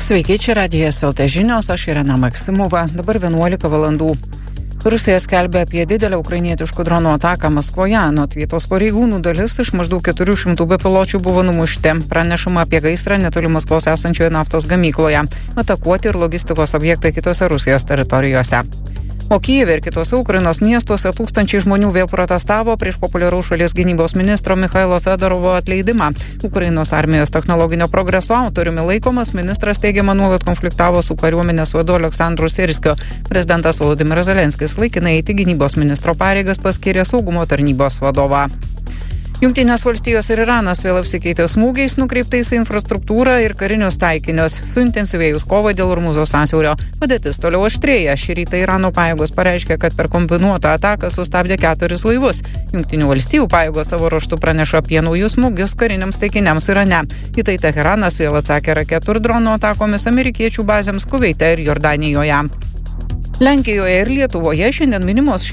Sveiki, čia Radijas LT žinios, aš Irena Maksimova, dabar 11 valandų. Rusija skelbia apie didelę ukrainietiškų dronų ataką Maskvoje. Anot vietos pareigūnų dalis iš maždaug 400 bepiločių buvo numušti. Pranešama apie gaisrą netoli Maskvos esančioje naftos gamykloje. Atakuoti ir logistikos objektai kitose Rusijos teritorijose. O Kijeve ir kitose Ukrainos miestuose tūkstančiai žmonių vėl protestavo prieš populiaraus šalies gynybos ministro Michailo Fedorovo atleidimą. Ukrainos armijos technologinio progreso autoriumi laikomas ministras teigiama nuolat konfliktavo su kariuomenės vadu Aleksandru Sirskiu. Prezidentas Volodymyras Zelenskis laikinai eiti gynybos ministro pareigas paskyrė saugumo tarnybos vadovą. Jungtinės valstijos ir Iranas vėl apsikeitė smūgiais nukreiptais į infrastruktūrą ir karinius taikinius. Suintensyvėjus kovą dėl Ormuzo sąsiaurio. Padėtis toliau aštrėja. Šį rytą Irano pajėgos pareiškė, kad per kombinuotą ataką sustabdė 4 laivus. Jungtinių valstijų pajėgos savo ruožtu praneša apie naujus smūgius kariniams taikiniams Irane. Į tai Teheranas vėl atsakė raketų ir dronų atakomis amerikiečių bazėms Kuveite ir Jordanijoje. Lenkijoje ir Lietuvoje šiandien minimos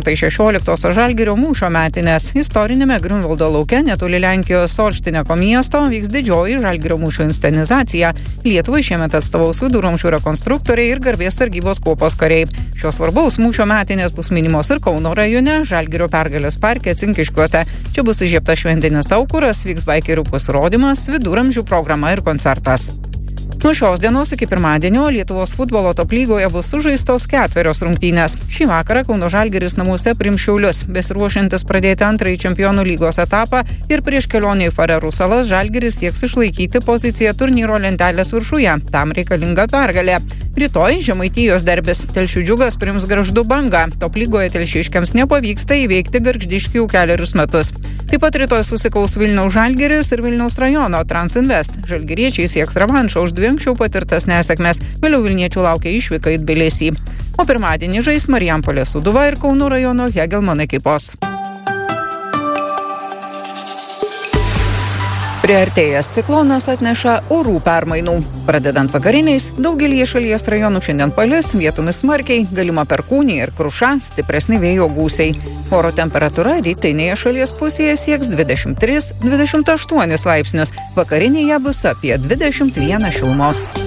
616 Žalgirio mūšio metinės. Istorinėme Grunvaldo lauke netoli Lenkijos Solštineko miesto vyks didžioji Žalgirio mūšio inscenizacija. Lietuvai šiemet atstovaus viduramžių rekonstruktoriai ir garbės sargybos kuopos kariai. Šios svarbaus mūšio metinės bus minimos ir Kauno rajone, Žalgirio pergalės parke Cinkiškiuose. Čia bus įžiebtas šventinis aukuras, vyks baikerių pasirodymas, viduramžių programa ir koncertas. Nuo šios dienos iki pirmadienio Lietuvos futbolo top lygoje bus sužaistos 4 rungtynės. Šį vakarą Kauno Žalgiris namuose priims Šiaulius, besiruošiantis pradėti antrąjį čempionų lygos etapą ir prieš kelionę į Farerų salas Žalgiris sieks išlaikyti poziciją turnyro lentelės viršuje. Tam reikalinga pergalė. Rytoj Žemaitijos derbis. Telšių Džiugas priims Gargždų Bangą. Top lygoje telšiškiams nepavyksta įveikti Gargždiškių jau kelerius metus. Taip pat rytoj susikaus Vilniaus Žalgiris ir Vilniaus rajono Transinvest. Žalgiriečiai sieks revanšo už 2 anksčiau patirtas nesėkmes. Vėliau vilniečių laukia išvyka į Tbilisį. O pirmadienį žais Marijampolės Sūduva ir Kauno rajono Hegelman ekipos. Priartėjęs ciklonas atneša orų permainų. Pradedant vakariniais, daugelyje šalies rajonų šiandien palis, vietomis smarkiai, galima perkūnija ir kruša, stipresni vėjo gūsiai. Oro temperatūra rytinėje šalies pusėje sieks 23-28 laipsnius, vakarinėje bus apie 21 šilumos.